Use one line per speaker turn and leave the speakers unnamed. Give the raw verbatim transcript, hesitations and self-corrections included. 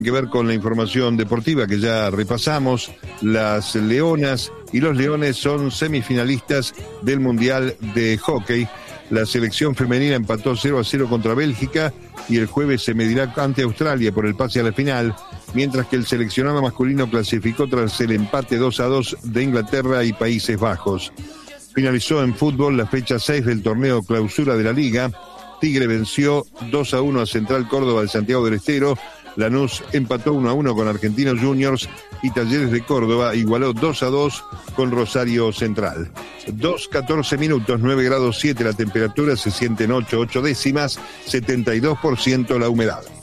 Que ver con la información deportiva que ya repasamos. Las Leonas y los Leones son semifinalistas del Mundial de Hockey. La selección femenina empató cero a cero contra Bélgica y el jueves se medirá ante Australia por el pase a la final, mientras que el seleccionado masculino clasificó tras el empate dos a dos de Inglaterra y Países Bajos. Finalizó en fútbol la fecha seis del torneo clausura de la Liga. Tigre venció dos a uno a Central Córdoba de Santiago del Estero. Lanús empató uno a uno con Argentinos Juniors y Talleres de Córdoba igualó dos a dos con Rosario Central. dos catorce minutos, nueve grados siete la temperatura, se sienten ocho, ocho décimas, setenta y dos por ciento la humedad.